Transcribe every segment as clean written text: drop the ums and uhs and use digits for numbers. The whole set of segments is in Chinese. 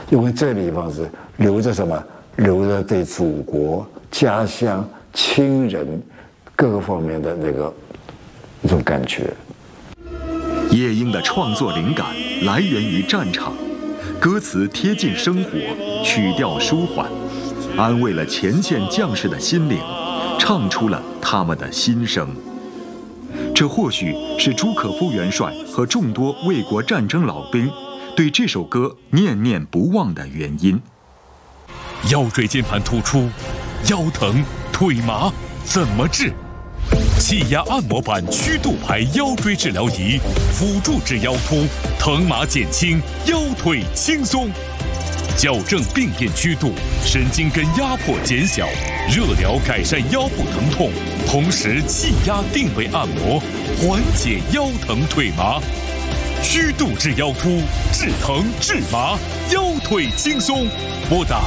用这个地方是留着什么？留着对祖国、家乡、亲人各个方面的一种感觉。 夜莺的创作灵感来源于战场，歌词贴近生活，曲调舒缓，安慰了前线将士的心灵，唱出了他们的心声。这或许是朱可夫元帅和众多卫国战争老兵对这首歌念念不忘的原因。 腰椎间盘突出、腰疼、腿麻怎么治？气压按摩板曲度牌腰椎治疗仪，辅助治腰突，疼麻减轻，腰腿轻松。矫正病变曲度，神经根压迫减小，热疗改善腰部疼痛，同时气压定位按摩，缓解腰疼腿麻。曲度治腰突，治疼治麻，腰腿轻松。拨打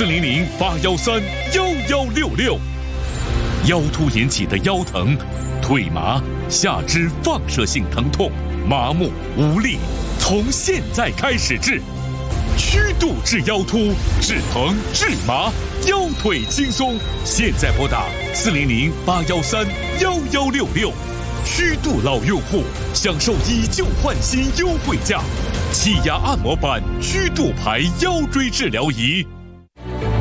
400-813-1166。腰突引起的腰疼、腿麻、下肢放射性疼痛、麻木、无力，从现在开始治。曲度治腰突，治疼治麻，腰腿轻松。现在拨打400-813-1166。曲度老用户享受以旧换新优惠价，气压按摩板曲度牌腰椎治疗仪。